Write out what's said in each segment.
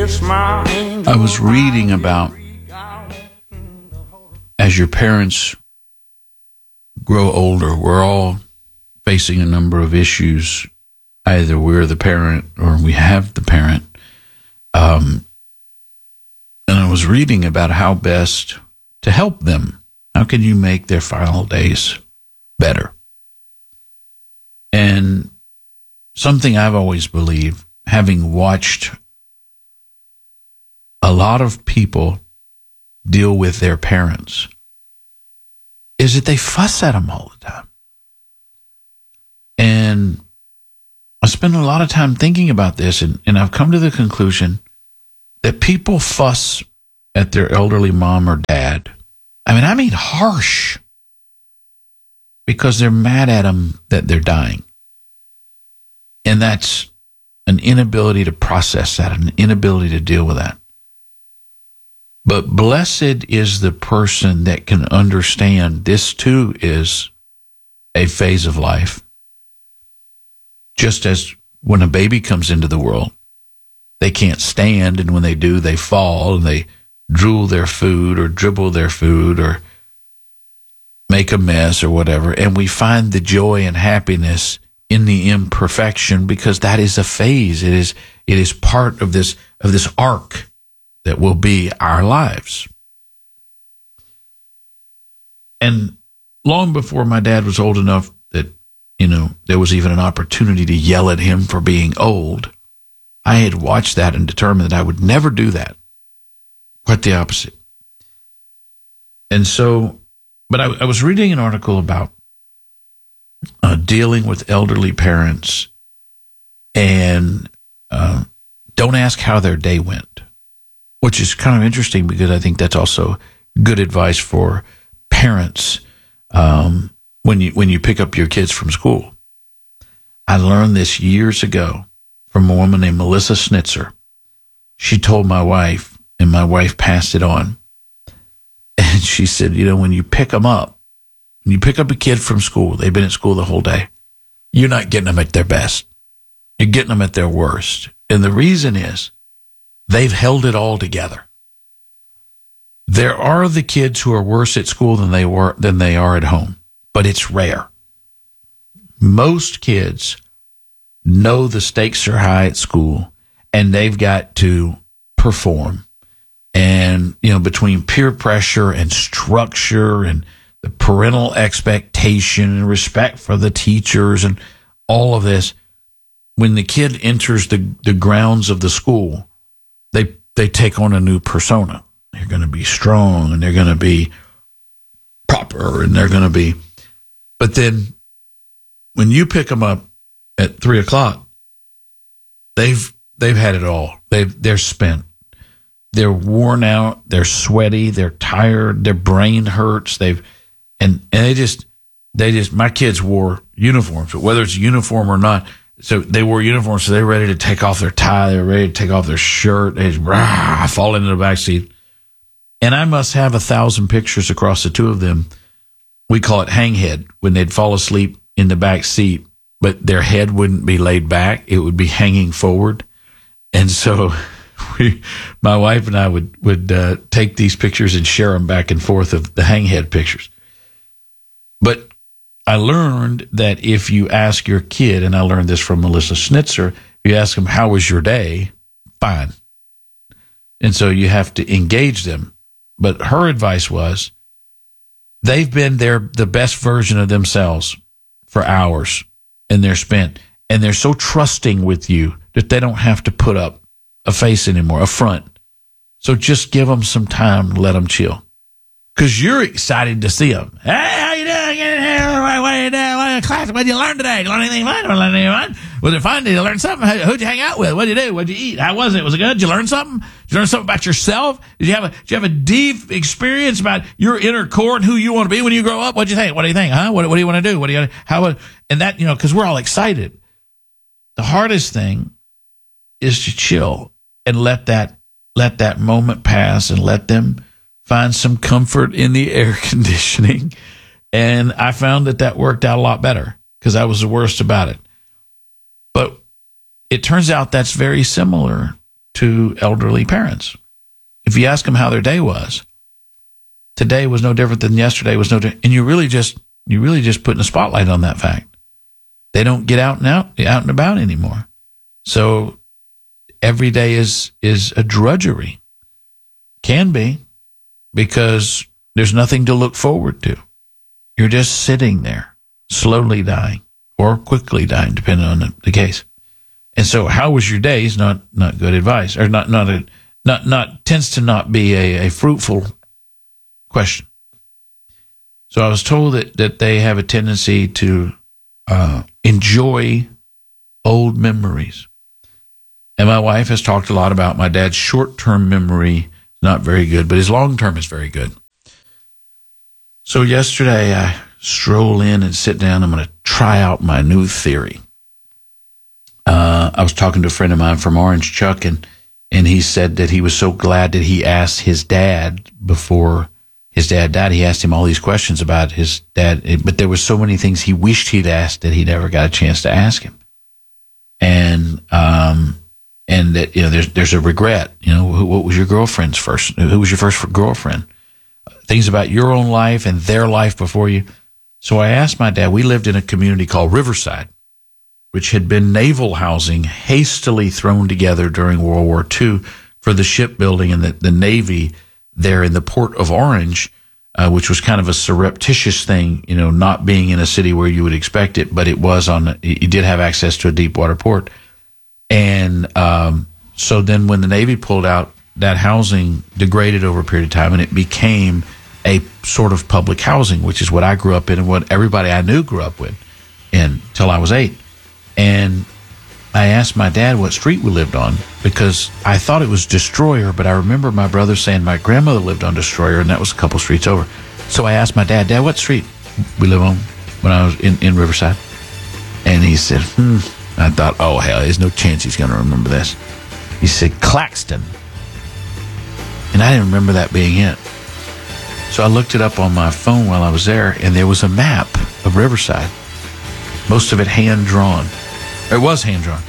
I was reading about as your parents grow older, we're all facing a number of issues. Either we're the parent or we have the parent. And I was reading about how best to help them. How can you make their final days better? And something I've always believed, having watched a lot of people deal with their parents, is that they fuss at them all the time. And I spend a lot of time thinking about this, and I've come to the conclusion that people fuss at their elderly mom or dad. I mean harsh, because they're mad at them that they're dying. And that's an inability to process that, an inability to deal with that. But blessed is the person that can understand this too is a phase of life. Just as when a baby comes into the world, they can't stand, and when they do, they fall, and they drool their food or dribble their food or make a mess or whatever. And we find the joy and happiness in the imperfection, because that is a phase. It is part of this arc that will be our lives. And long before my dad was old enough that, there was even an opportunity to yell at him for being old, I had watched that and determined that I would never do that. Quite the opposite. And so, but I was reading an article about dealing with elderly parents, and don't ask how their day went, which is kind of interesting, because I think that's also good advice for parents when you pick up your kids from school. I learned this years ago from a woman named Melissa Schnitzer. She told my wife, and my wife passed it on. And she said, when you pick them up, when you pick up a kid from school, they've been at school the whole day, you're not getting them at their best. You're getting them at their worst. And the reason is they've held it all together. There are the kids who are worse at school than they are at home, but it's rare. Most kids know the stakes are high at school, and they've got to perform. And, between peer pressure and structure and the parental expectation and respect for the teachers and all of this, when the kid enters the grounds of the school, they take on a new persona. They're going to be strong, and they're going to be proper, and they're going to be. But then when you pick them up at 3:00, they've had it all. They're spent. They're worn out. They're sweaty. They're tired. Their brain hurts. And they just my kids wore uniforms, but whether it's a uniform or not, so they wore uniforms, so they're ready to take off their tie. They're ready to take off their shirt. They just fall into the back seat. And I must have 1,000 pictures across the two of them. We call it hang head, when they'd fall asleep in the back seat, but their head wouldn't be laid back. It would be hanging forward. And so my wife and I would take these pictures and share them back and forth of the hang head pictures. But I learned that if you ask your kid, and I learned this from Melissa Schnitzer, you ask them, how was your day? Fine. And so you have to engage them. But her advice was, they've been the best version of themselves for hours, and they're spent. And they're so trusting with you that they don't have to put up a face anymore, a front. So just give them some time and let them chill. Because you're excited to see them. Hey, how you doing? What are you doing? Class? What did you learn today? Did you learn anything fun? Was it fun? Did you learn something? Who'd you hang out with? What did you do? What did you eat? How was it? Was it good? Did you learn something? Did you learn something about yourself? Did you have a deep experience about your inner core and who you want to be when you grow up? What'd you think? What do you think? Huh? What do you want to do? And that, because we're all excited. The hardest thing is to chill and let that moment pass, and let them find some comfort in the air conditioning. And I found that worked out a lot better, because I was the worst about it. But it turns out that's very similar to elderly parents. If you ask them how their day was, today was no different than yesterday was no different. And you really just putting a spotlight on that fact. They don't get out and about anymore. So every day is a drudgery. Can be, because there's nothing to look forward to. You're just sitting there, slowly dying or quickly dying, depending on the case. And so, how was your day is not good advice, or tends to not be a fruitful question. So I was told that they have a tendency to enjoy old memories. And my wife has talked a lot about my dad's short-term memory, not very good, but his long-term is very good. So yesterday I stroll in and sit down. I'm going to try out my new theory. I was talking to a friend of mine from Orange, Chuck, and he said that he was so glad that he asked his dad before his dad died. He asked him all these questions about his dad, but there were so many things he wished he'd asked that he never got a chance to ask him. And that, there's a regret. What was your girlfriend's first? Who was your first girlfriend? Things about your own life and their life before you. So I asked my dad. We lived in a community called Riverside, which had been naval housing hastily thrown together during World War II for the shipbuilding and the Navy there in the port of Orange, which was kind of a surreptitious thing, not being in a city where you would expect it, but it was you did have access to a deep water port. And so then when the Navy pulled out, that housing degraded over a period of time, and it became a sort of public housing, which is what I grew up in and what everybody I knew grew up with until I was 8. And I asked my dad what street we lived on, because I thought it was Destroyer, but I remember my brother saying my grandmother lived on Destroyer, and that was a couple streets over. So I asked my dad, what street we live on when I was in Riverside? And he said, I thought, oh, hell, there's no chance he's going to remember this. He said, Claxton. And I didn't remember that being it. So I looked it up on my phone while I was there, and there was a map of Riverside. Most of it hand-drawn. It was hand-drawn.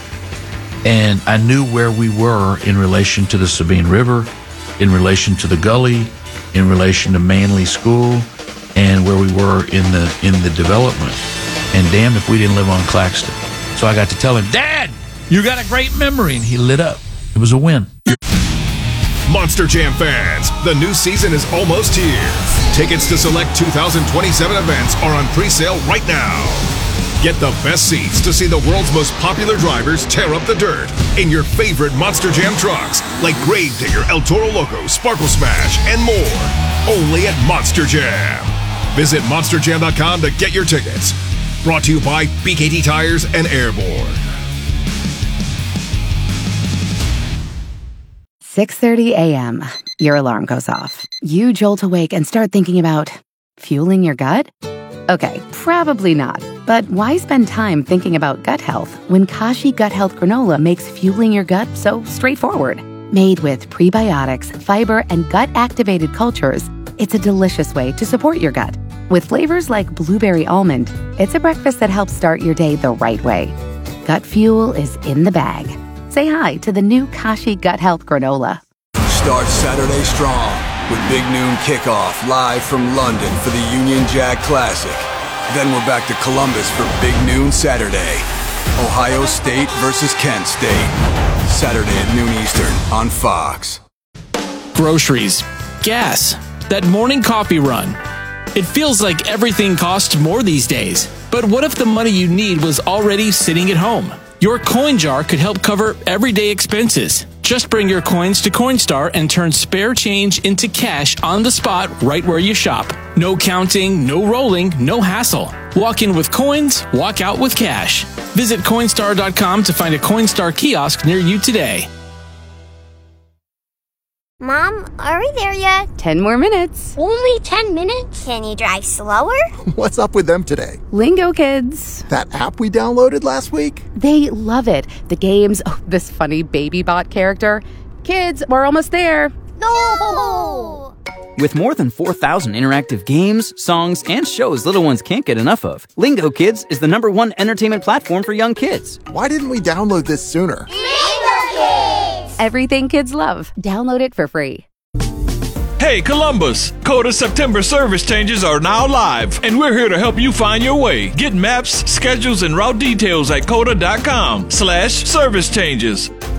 And I knew where we were in relation to the Sabine River, in relation to the gully, in relation to Manley School, and where we were in the development. And damn if we didn't live on Claxton. So I got to tell him, Dad, you got a great memory. And he lit up. It was a win. Monster Jam fans, the new season is almost here. Tickets to select 2027 events are on pre-sale right now. Get the best seats to see the world's most popular drivers tear up the dirt in your favorite Monster Jam trucks, like Gravedigger, El Toro Loco, Sparkle Smash, and more. Only at Monster Jam. Visit monsterjam.com to get your tickets. Brought to you by BKT Tires and Airborne. 6:30 a.m. Your alarm goes off. You jolt awake and start thinking about fueling your gut? Okay, probably not. But why spend time thinking about gut health when Kashi Gut Health Granola makes fueling your gut so straightforward? Made with prebiotics, fiber, and gut-activated cultures, it's a delicious way to support your gut. With flavors like blueberry almond, it's a breakfast that helps start your day the right way. Gut fuel is in the bag. Say hi to the new Kashi Gut Health Granola. Start Saturday strong with Big Noon Kickoff live from London for the Union Jack Classic. Then we're back to Columbus for Big Noon Saturday. Ohio State versus Kent State. Saturday at noon Eastern on Fox. Groceries, gas, that morning coffee run. It feels like everything costs more these days. But what if the money you need was already sitting at home? Your coin jar could help cover everyday expenses. Just bring your coins to Coinstar and turn spare change into cash on the spot right where you shop. No counting, no rolling, no hassle. Walk in with coins, walk out with cash. Visit Coinstar.com to find a Coinstar kiosk near you today. Mom, are we there yet? 10 more minutes. Only 10 minutes? Can you drive slower? What's up with them today? Lingo Kids. That app we downloaded last week? They love it. The games, this funny baby bot character. Kids, we're almost there. No! With more than 4,000 interactive games, songs, and shows little ones can't get enough of, Lingo Kids is the #1 entertainment platform for young kids. Why didn't we download this sooner? Lingo Kids! Everything kids love. Download it for free. Hey Columbus! Coda September service changes are now live, and we're here to help you find your way. Get maps, schedules, and route details at coda.com/service changes.